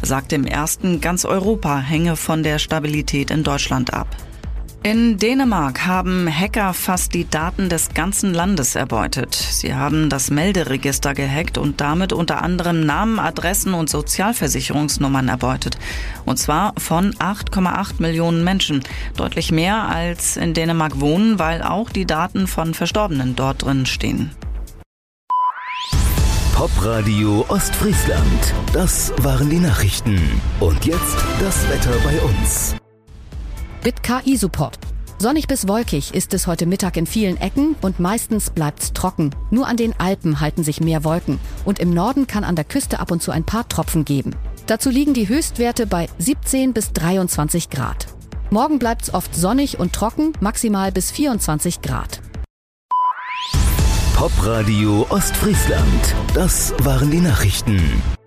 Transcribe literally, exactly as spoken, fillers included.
sagt im ersten, ganz Europa hänge von der Stabilität in Deutschland ab. In Dänemark haben Hacker fast die Daten des ganzen Landes erbeutet. Sie haben das Melderegister gehackt und damit unter anderem Namen, Adressen und Sozialversicherungsnummern erbeutet. Und zwar von acht Komma acht Millionen Menschen. Deutlich mehr als in Dänemark wohnen, weil auch die Daten von Verstorbenen dort drin stehen. Popradio Ostfriesland. Das waren die Nachrichten. Und jetzt das Wetter bei uns. Mit K I-Support. Sonnig bis wolkig ist es heute Mittag in vielen Ecken und meistens bleibt's trocken. Nur an den Alpen halten sich mehr Wolken und im Norden kann an der Küste ab und zu ein paar Tropfen geben. Dazu liegen die Höchstwerte bei siebzehn bis dreiundzwanzig Grad. Morgen bleibt's oft sonnig und trocken, maximal bis vierundzwanzig Grad. Popradio Ostfriesland. Das waren die Nachrichten.